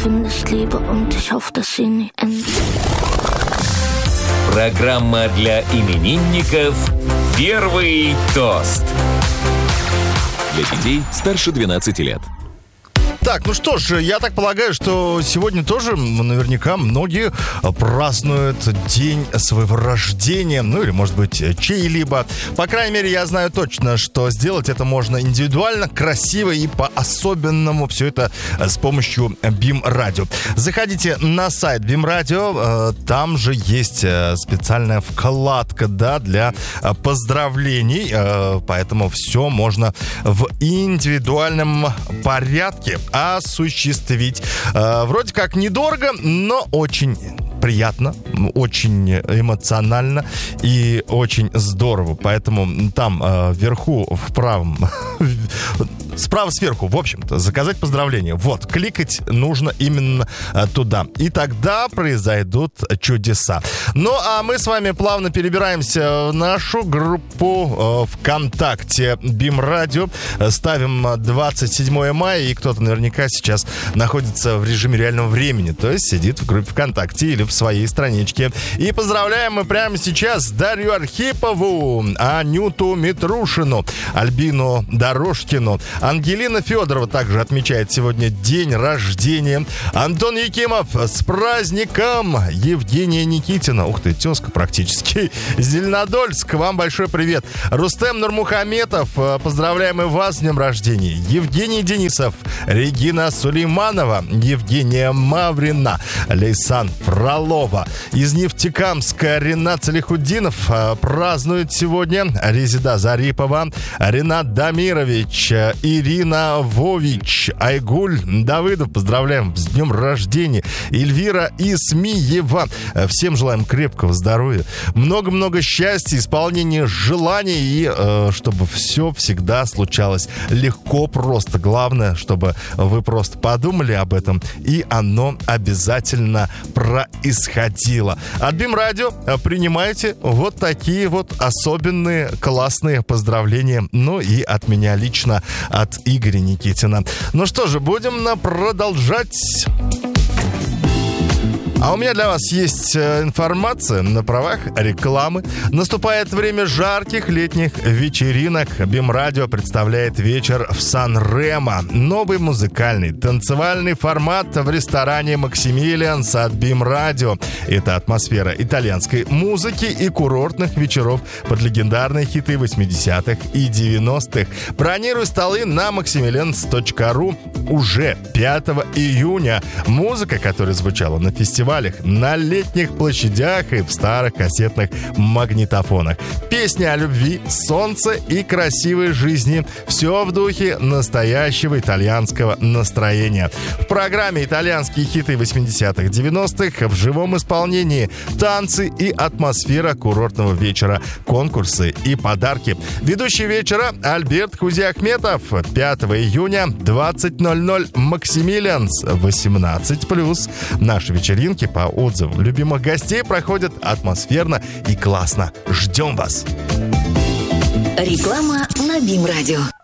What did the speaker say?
findest Liebe und ich hoffe, dass sie nie endet. Программа для именинников «Первый тост». Для детей старше 12 лет. Так, ну что ж, я так полагаю, что сегодня тоже наверняка многие празднуют день своего рождения, ну или, может быть, чей-либо. По крайней мере, я знаю точно, что сделать это можно индивидуально, красиво и по-особенному. Все это с помощью BIM Radio. Заходите на сайт BIM Radio, там же есть специальная вкладка, да, для поздравлений, поэтому все можно в индивидуальном порядке осуществить. Вроде как недорого, но очень приятно, очень эмоционально и очень здорово. Поэтому там вверху, в правом, справа сверху, в общем-то, заказать поздравления. Вот, кликать нужно именно туда. И тогда произойдут чудеса. Ну, а мы с вами плавно перебираемся в нашу группу ВКонтакте BIM Radio. Ставим 27 мая, и кто-то наверняка сейчас находится в режиме реального времени, то есть сидит в группе ВКонтакте или в своей страничке. И поздравляем мы прямо сейчас Дарью Архипову, Анюту Митрушину, Альбину Дорожкину. Ангелина Федорова также отмечает сегодня день рождения. Антон Якимов с праздником. Евгения Никитина, ух ты, тезка практически. Зеленодольск, вам большой привет. Рустем Нурмухаметов, поздравляем и вас с днем рождения. Евгений Денисов, Регина Сулейманова, Евгения Маврина, Лейсан Фролова. Из Нефтекамска Ренат Салихуддинов празднует сегодня. Резида Зарипова, Ренат Дамирович, Ирина Вович, Айгуль Давыдов. Поздравляем с днем рождения. Эльвира Исмиева. Всем желаем крепкого здоровья, много-много счастья, исполнения желаний и чтобы все всегда случалось легко, просто. Главное, чтобы вы просто подумали об этом, и оно обязательно происходило. От BIM Radio принимайте вот такие вот особенные классные поздравления. Ну и от меня лично, от Игоря Никитина. Ну что же, будем продолжать. А у меня для вас есть информация на правах рекламы. Наступает время жарких летних вечеринок. BIM Radio представляет вечер в Сан-Ремо. Новый музыкальный, танцевальный формат в ресторане «Максимилианс» от BIM Radio. Это атмосфера итальянской музыки и курортных вечеров под легендарные хиты 80-х и 90-х. Бронируй столы на maximilians.ru уже 5 июня. Музыка, которая звучала на фестивале, на летних площадях и в старых кассетных магнитофонах. Песни о любви, солнце и красивой жизни. Все в духе настоящего итальянского настроения. В программе итальянские хиты 80-х, 90-х в живом исполнении, танцы и атмосфера курортного вечера, конкурсы и подарки. Ведущий вечера Альберт Кузиахметов. 5 июня, 20:00, Максимилианс, 18+. Наши вечеринки по отзывам любимых гостей проходят атмосферно и классно. Ждем вас. Реклама на BIM Radio.